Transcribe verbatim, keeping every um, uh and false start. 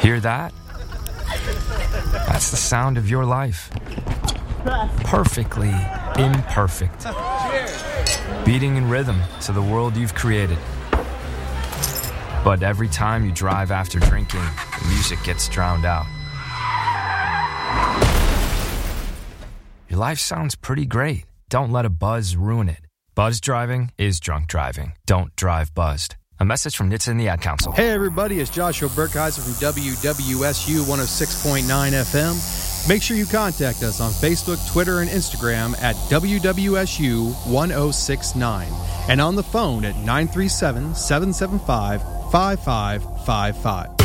Hear that? That's the sound of your life. Perfectly imperfect. Beating in rhythm to the world you've created. But every time you drive after drinking, the music gets drowned out. Your life sounds pretty great. Don't let a buzz ruin it. Buzz driving is drunk driving. Don't drive buzzed. A message from N H T S A and the Ad Council. Hey everybody, it's Joshua Burkheiser from W W S U one oh six point nine F M. Make sure you contact us on Facebook, Twitter, and Instagram at W W S U one oh six nine and on the phone at nine three seven, seven seven five, five five five five.